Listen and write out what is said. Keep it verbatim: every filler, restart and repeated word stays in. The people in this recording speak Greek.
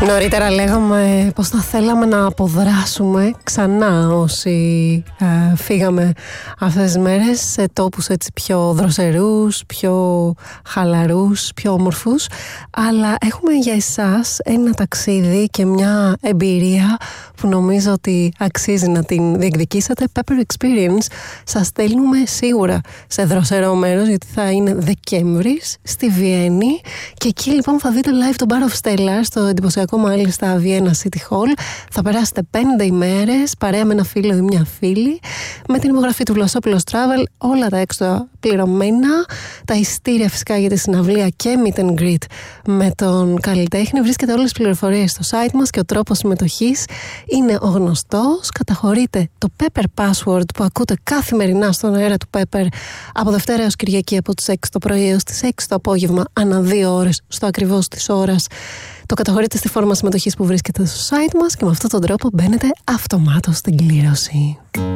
Νωρίτερα λέγαμε πως θα θέλαμε να αποδράσουμε ξανά όσοι ε, φύγαμε αυτές τις μέρες σε τόπους έτσι πιο δροσερούς, πιο χαλαρούς, πιο όμορφους, αλλά έχουμε για εσάς ένα ταξίδι και μια εμπειρία που νομίζω ότι αξίζει να την διεκδικήσετε. Pepper Experience. Σας στέλνουμε σίγουρα σε δροσερό μέρος, γιατί θα είναι Δεκέμβρης στη Βιέννη και εκεί λοιπόν θα δείτε live τον Bar of Stella στο εντυπωσιακό μάλιστα Vienna City Hall. Θα περάσετε πέντε ημέρες παρέα με ένα φίλο ή μια φίλη, με την υπογραφή του Βλασόπουλος Travel, όλα τα έξοδα πληρωμένα, τα ειστήρια φυσικά για τη συναυλία και meet and greet με τον καλλιτέχνη. Βρίσκεται όλες τις πληροφορίες στο site μας και ο τρόπος συμμετοχής είναι ο γνωστός. Καταχωρείτε το Pepper Password που ακούτε καθημερινά στον αέρα του Pepper από Δευτέρα έως Κυριακή από τις έξι το πρωί έως τις έξι το απόγευμα, ανά δύο ώρες στο ακριβώς της ώρας. Το καταχωρείτε στη φόρμα συμμετοχής που βρίσκεται στο site μας και με αυτόν τον τρόπο μπαίνετε αυτομάτως στην κλήρωση.